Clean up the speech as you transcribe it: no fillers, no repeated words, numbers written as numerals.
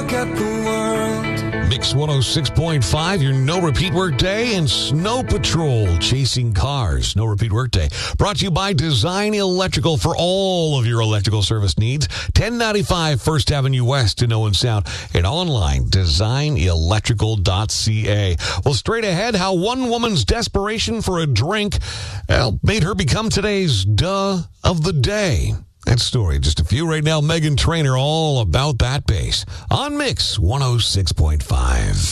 forget the world. Mix 106.5, your no repeat workday, and Snow Patrol, chasing cars. No repeat workday. Brought to you by Design Electrical for all of your electrical service needs. 1095 First Avenue West in Owen Sound, and online, designelectrical.ca. Well, straight ahead, how one woman's desperation for a drink made her become today's duh of the day. That story, just a few right now. Meghan Trainor, all about that bass on Mix 106.5.